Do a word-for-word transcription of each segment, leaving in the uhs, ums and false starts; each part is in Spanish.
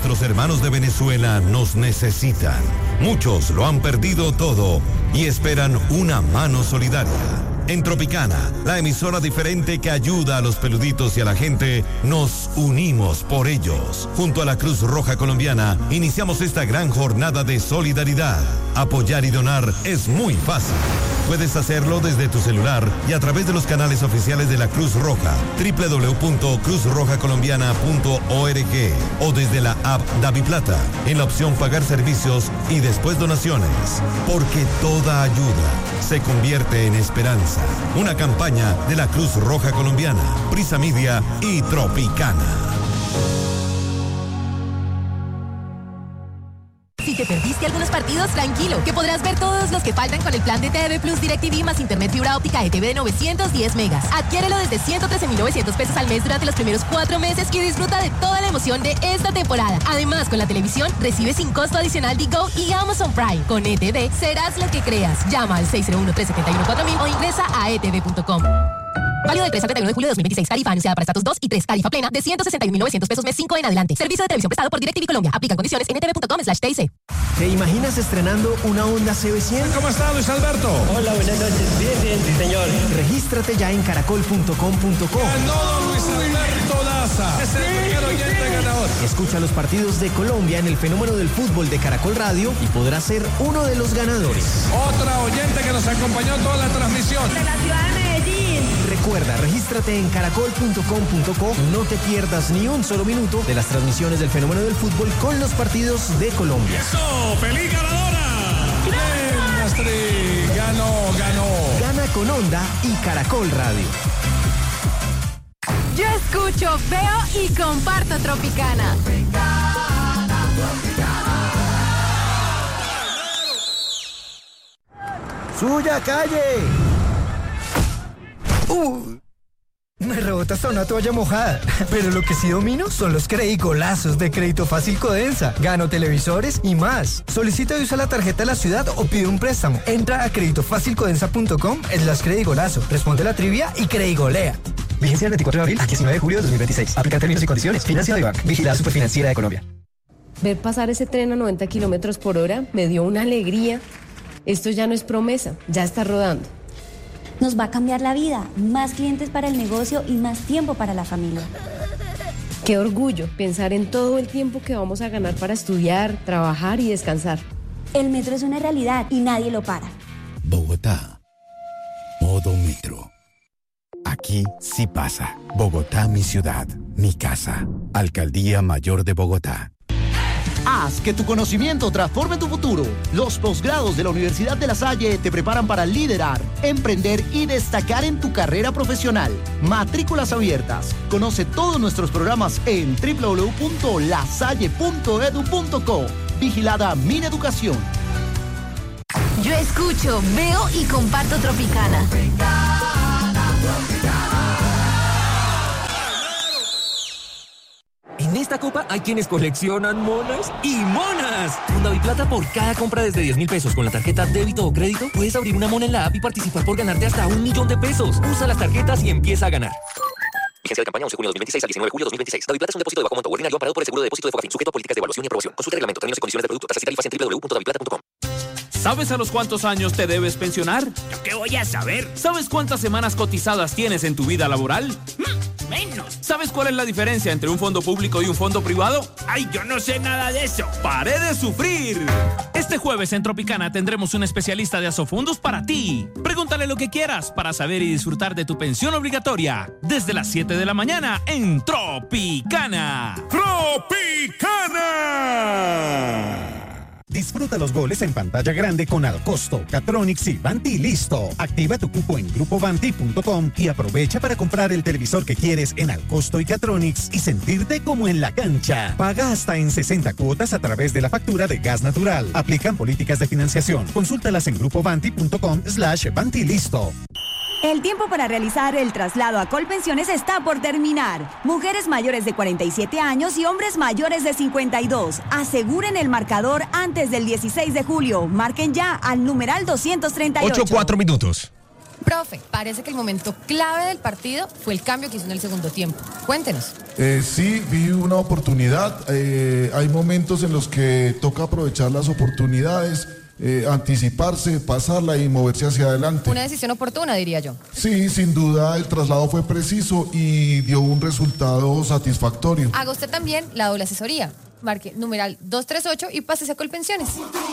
nuestros hermanos de Venezuela nos necesitan. Muchos lo han perdido todo y esperan una mano solidaria. En Tropicana, la emisora diferente que ayuda a los peluditos y a la gente, nos unimos por ellos. Junto a la Cruz Roja Colombiana, iniciamos esta gran jornada de solidaridad. Apoyar y donar es muy fácil. Puedes hacerlo desde tu celular y a través de los canales oficiales de la Cruz Roja, doble u doble u doble u punto cruz roja colombiana punto org, o desde la app DaviPlata, en la opción Pagar Servicios y después Donaciones. Porque toda ayuda se convierte en esperanza. Una campaña de la Cruz Roja Colombiana, Prisa Media y Tropicana. Si te perdiste algunos partidos, tranquilo, que podrás ver todos los que faltan con el plan de T V Plus DirecTV más internet fibra óptica E T V de novecientos diez megas. Adquiérelo desde ciento trece mil novecientos pesos al mes durante los primeros cuatro meses y disfruta de toda la emoción de esta temporada. Además, con la televisión, recibe sin costo adicional Digo y Amazon Prime. Con E T V, serás lo que creas. Llama al seis cero uno, tres siete uno, cuatro mil o ingresa a e t v punto com. Válido del tres al treinta y uno de julio de dos mil veintiséis. Tarifa anunciada para estatus dos y tres. Tarifa plena de ciento sesenta y un mil novecientos pesos mes cinco en adelante. Servicio de televisión prestado por DirecTV Colombia. Aplican condiciones en e t v punto com slash t i c. ¿Te imaginas estrenando una Honda C B cien? ¿Cómo está, Luis Alberto? Hola, buenas noches. Bien, bien, sí, señor. Regístrate ya en caracol punto com punto co. Ganó Luis Alberto Daza. Es el primer oyente ganador. Escucha los partidos de Colombia en el fenómeno del fútbol de Caracol Radio y podrás ser uno de los ganadores. Otra oyente que nos acompañó toda la transmisión. De la ciudad de Medellín. Recuerda, regístrate en caracol punto com punto co. No te pierdas ni un solo minuto de las transmisiones del fenómeno del fútbol con los partidos de Colombia. ¡Eso! ¡Feliz ganadora! ¡Bien, Astrid! ¡Ganó, ganó! Gana con Honda y Caracol Radio. Yo escucho, veo y comparto Tropicana. Tropicana, Tropicana. ¡Suya, calle! Uh, me rebota hasta una toalla mojada. Pero lo que sí domino son los credicolazos de Crédito Fácil Codensa. Gano televisores y más. Solicita y usa la tarjeta de la ciudad o pide un préstamo. Entra a crédito fácil codensa punto com slash credigolazo. Responde la trivia y credigolea. Vigencia del veinticuatro de abril a diecinueve de julio de dos mil veintiséis. Aplica términos y condiciones. Financia de Bank. Vigilada Superfinanciera de Colombia. Ver pasar ese tren a noventa kilómetros por hora me dio una alegría. Esto ya no es promesa, ya está rodando. Nos va a cambiar la vida, más clientes para el negocio y más tiempo para la familia. Qué orgullo pensar en todo el tiempo que vamos a ganar para estudiar, trabajar y descansar. El metro es una realidad y nadie lo para. Bogotá. Modo metro. Aquí sí pasa. Bogotá, mi ciudad, mi casa. Alcaldía Mayor de Bogotá. Haz que tu conocimiento transforme tu futuro. Los posgrados de la Universidad de La Salle te preparan para liderar, emprender y destacar en tu carrera profesional. Matrículas abiertas. Conoce todos nuestros programas en doble u doble u doble u punto la salle punto edu punto co. Vigilada Mineducación. Yo escucho, veo y comparto Tropicana. Tropicana, Tropicana. En esta copa hay quienes coleccionan monas y monas. Con DaviPlata, por cada compra desde diez mil pesos con la tarjeta débito o crédito, puedes abrir una mona en la app y participar por ganarte hasta un millón de pesos. Usa las tarjetas y empieza a ganar. Vigencia de campaña once de junio de dos mil veintiséis al diecinueve de julio de dos mil veintiséis. DaviPlata es un depósito de bajo monto ordinario amparado por el seguro de depósito de Fogafín, sujeto a políticas de evaluación y aprobación. Consulta el reglamento, términos y condiciones del producto, tasas y tarifas en doble u doble u doble u punto daviplata punto com. ¿Sabes a los cuántos años te debes pensionar? ¿Yo qué voy a saber? ¿Sabes cuántas semanas cotizadas tienes en tu vida laboral? Mm, menos. ¿Sabes cuál es la diferencia entre un fondo público y un fondo privado? ¡Ay, yo no sé nada de eso! ¡Paré de sufrir! Este jueves en Tropicana tendremos un especialista de Asofundos para ti. Pregúntale lo que quieras para saber y disfrutar de tu pensión obligatoria. Desde las siete de la mañana en Tropicana. ¡Tropicana! Disfruta los goles en pantalla grande con Alcosto, Catronics y Vanti Listo. Activa tu cupo en grupo vanti punto com y aprovecha para comprar el televisor que quieres en Alcosto y Catronics y sentirte como en la cancha. Paga hasta en sesenta cuotas a través de la factura de gas natural. Aplican políticas de financiación. Consúltalas en grupo vanti punto com slash Vanti Listo. El tiempo para realizar el traslado a Colpensiones está por terminar. Mujeres mayores de cuarenta y siete años y hombres mayores de cincuenta y dos. Aseguren el marcador antes del dieciséis de julio. Marquen ya al numeral doscientos treinta y ocho. ocho, cuatro minutos. Profe, parece que el momento clave del partido fue el cambio que hizo en el segundo tiempo. Cuéntenos. Eh, sí, vi una oportunidad. Eh, hay momentos en los que toca aprovechar las oportunidades, eh, anticiparse, pasarla y moverse hacia adelante. Una decisión oportuna, diría yo. Sí, sin duda el traslado fue preciso y dio un resultado satisfactorio. Haga usted también la doble asesoría. Marque numeral dos tres ocho y pásese a Colpensiones.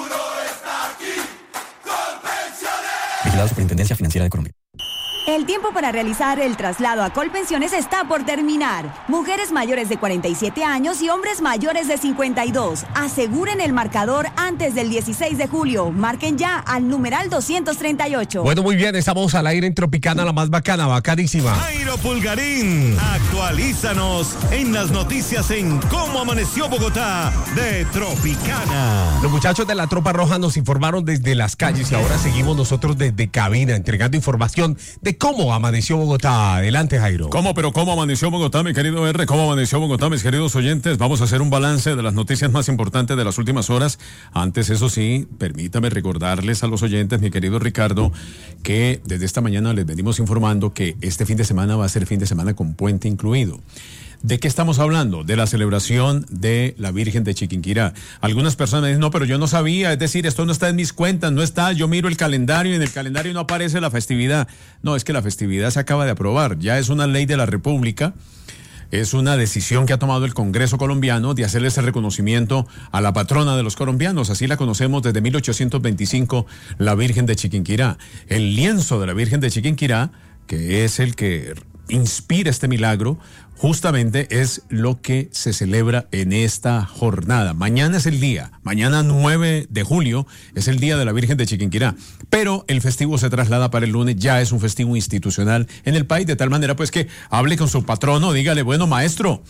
Vigilado Superintendencia Financiera de Colombia. El tiempo para realizar el traslado a Colpensiones está por terminar. Mujeres mayores de cuarenta y siete años y hombres mayores de cincuenta y dos. Aseguren el marcador antes del dieciséis de julio. Marquen ya al numeral doscientos treinta y ocho. Bueno, muy bien, estamos al aire en Tropicana, la más bacana, bacanísima. Jairo Pulgarín, actualízanos en las noticias en Cómo Amaneció Bogotá de Tropicana. Los muchachos de la Tropa Roja nos informaron desde las calles y ahora seguimos nosotros desde cabina entregando información de cómo amaneció Bogotá. Adelante, Jairo. ¿Cómo, pero cómo amaneció Bogotá, mi querido R? ¿Cómo amaneció Bogotá, mis queridos oyentes? Vamos a hacer un balance de las noticias más importantes de las últimas horas. Antes, eso sí, permítame recordarles a los oyentes, mi querido Ricardo, que desde esta mañana les venimos informando que este fin de semana va a ser fin de semana con puente incluido. ¿De qué estamos hablando? De la celebración de la Virgen de Chiquinquirá. Algunas personas me dicen, no, pero yo no sabía, es decir, esto no está en mis cuentas, no está, yo miro el calendario y en el calendario no aparece la festividad. No, es que la festividad se acaba de aprobar, ya es una ley de la República, es una decisión que ha tomado el Congreso colombiano de hacerle ese reconocimiento a la patrona de los colombianos, así la conocemos desde mil ochocientos veinticinco, la Virgen de Chiquinquirá. El lienzo de la Virgen de Chiquinquirá, que es el que inspira este milagro, justamente es lo que se celebra en esta jornada. Mañana es el día, mañana nueve de julio es el día de la Virgen de Chiquinquirá, pero el festivo se traslada para el lunes, ya es un festivo institucional en el país, de tal manera pues que hable con su patrono, dígale, bueno, maestro,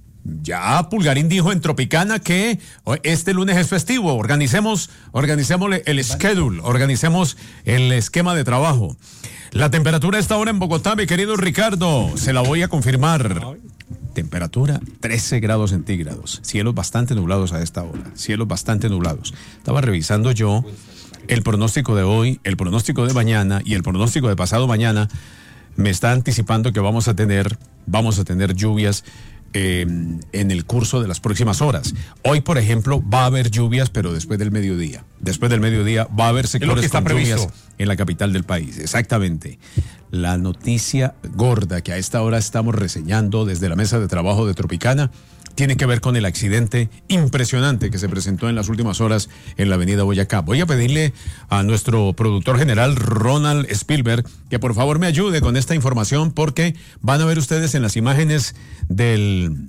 ya Pulgarín dijo en Tropicana que este lunes es festivo, organicemos, organicemos el schedule, organicemos el esquema de trabajo. La temperatura a esta hora en Bogotá, mi querido Ricardo, se la voy a confirmar. Temperatura trece grados centígrados, cielos bastante nublados a esta hora, cielos bastante nublados. Estaba revisando yo el pronóstico de hoy, el pronóstico de mañana y el pronóstico de pasado mañana. Me está anticipando que vamos a tener, vamos a tener lluvias Eh, en el curso de las próximas horas. Hoy, por ejemplo, va a haber lluvias, pero después del mediodía. Después del mediodía va a haber sectores con lluvias en la capital del país. Exactamente. La noticia gorda que a esta hora estamos reseñando desde la mesa de trabajo de Tropicana tiene que ver con el accidente impresionante que se presentó en las últimas horas en la avenida Boyacá. Voy a pedirle a nuestro productor general, Ronald Spielberg, que por favor me ayude con esta información porque van a ver ustedes en las imágenes del...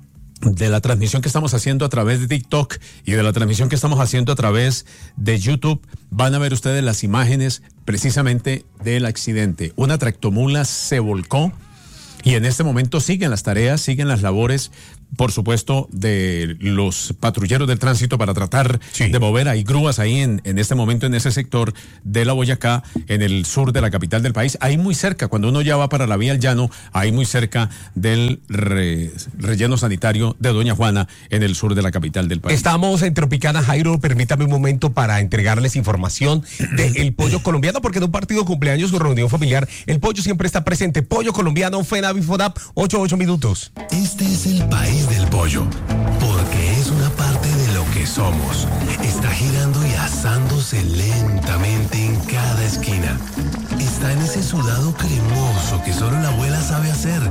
de la transmisión que estamos haciendo a través de TikTok y de la transmisión que estamos haciendo a través de YouTube, van a ver ustedes las imágenes precisamente del accidente. Una tractomula se volcó y en este momento siguen las tareas, siguen las labores, por supuesto, de los patrulleros del tránsito para tratar sí. de mover. Hay grúas ahí en, en este momento en ese sector de la Boyacá, en el sur de la capital del país, ahí muy cerca, cuando uno ya va para la vía al llano, ahí muy cerca del re, relleno sanitario de Doña Juana, en el sur de la capital del país. Estamos en Tropicana, Jairo, permítame un momento para entregarles información del pollo colombiano, porque en un partido de cumpleaños o reunión familiar, el pollo siempre está presente. Pollo colombiano, FENAVI, FONAP, ocho, ocho minutos. Este es el país del pollo, porque es una parte de lo que somos. Está girando y asándose lentamente en cada esquina. Está en ese sudado cremoso que solo la abuela sabe hacer.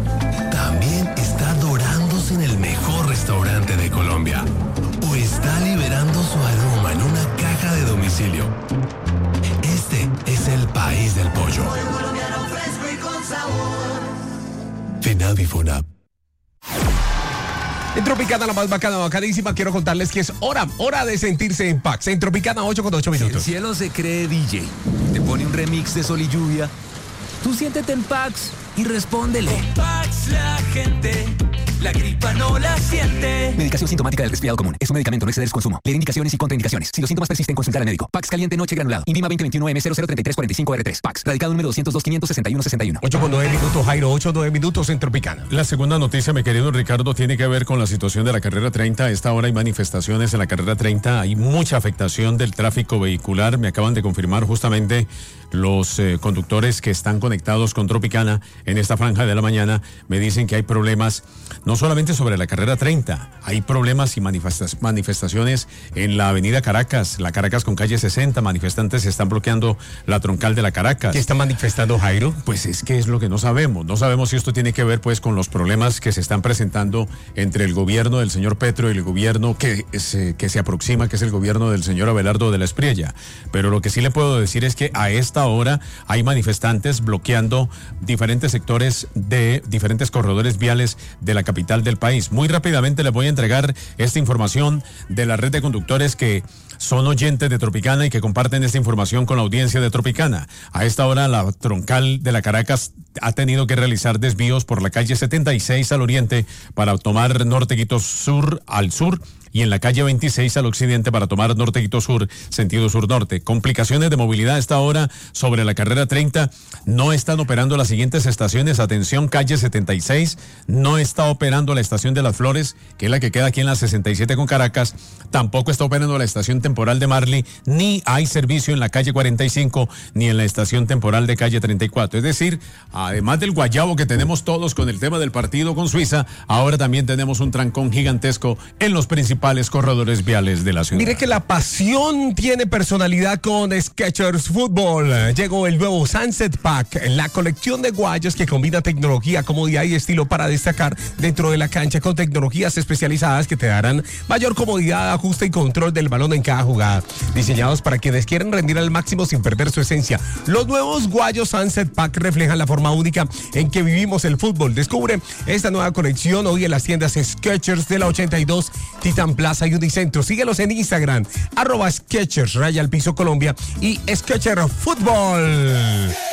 También está dorándose en el mejor restaurante de Colombia. O está liberando su aroma en una caja de domicilio. Este es el país del pollo. Pollo colombiano fresco y con sabor. FENAVI, FONAP. En Tropicana, la más bacana, bacanísima, quiero contarles que es hora, hora de sentirse en Pax. En Tropicana, ocho con ocho minutos. Si el cielo se cree D J, te pone un remix de Sol y Lluvia, tú siéntete en Pax y respóndele. Con Pax la gente, la gripa no la siente. Medicación sintomática del resfriado común. Es un medicamento, no exceder su consumo. Leer indicaciones y contraindicaciones. Si los síntomas persisten, consultar al médico. Pax caliente noche granulado. Invima veinte veintiuno M cero cero treinta y tres cuarenta y cinco R tres. Pax. Radicado número doscientos dos, quinientos sesenta y uno, sesenta y uno. ocho con nueve minutos, Jairo. ocho con nueve minutos en Tropicana. La segunda noticia, mi querido Ricardo, tiene que ver con la situación de la carrera treinta. A esta hora hay manifestaciones en la carrera treinta. Hay mucha afectación del tráfico vehicular. Me acaban de confirmar justamente los eh, conductores que están conectados con Tropicana en esta franja de la mañana me dicen que hay problemas no solamente sobre la carrera treinta, hay problemas y manifestas- manifestaciones en la avenida Caracas, la Caracas con calle sesenta, manifestantes están bloqueando la troncal de la Caracas. ¿Qué está manifestando, Jairo? Pues es que es lo que no sabemos, no sabemos si esto tiene que ver pues con los problemas que se están presentando entre el gobierno del señor Petro y el gobierno que se, que se aproxima, que es el gobierno del señor Abelardo de la Espriella. Pero lo que sí le puedo decir es que a esta hora hay manifestantes bloqueando diferentes sectores de diferentes corredores viales de la capital del país. Muy rápidamente les voy a entregar esta información de la red de conductores que son oyentes de Tropicana y que comparten esta información con la audiencia de Tropicana. A esta hora la troncal de la Caracas ha tenido que realizar desvíos por la calle setenta y seis al oriente para tomar Norte Quito Sur al sur y en la calle veintiséis al occidente para tomar Norte Quito Sur, sentido sur-norte. Complicaciones de movilidad a esta hora sobre la carrera treinta. No están operando las siguientes estaciones. Atención, calle setenta y seis. No está operando la estación de Las Flores, que es la que queda aquí en la sesenta y siete con Caracas. Tampoco está operando la estación temporal de Marley. Ni hay servicio en la calle cuarenta y cinco, ni en la estación temporal de calle treinta y cuatro. Es decir, además del guayabo que tenemos todos con el tema del partido con Suiza, ahora también tenemos un trancón gigantesco en los principales corredores viales de la ciudad. Mire que la pasión tiene personalidad con Skechers Fútbol. Llegó el nuevo Sunset Pack, la colección de guayos que combina tecnología, comodidad y estilo para destacar dentro de la cancha con tecnologías especializadas que te darán mayor comodidad, ajuste y control del balón en cada jugada. Diseñados para quienes quieren rendir al máximo sin perder su esencia. Los nuevos guayos Sunset Pack reflejan la forma única en que vivimos el fútbol. Descubre esta nueva colección hoy en las tiendas Skechers de la ochenta y dos, Titan Plaza y Unicentro. Síguelos en Instagram, arroba Skechers, raya al piso Colombia y Skechers Fútbol.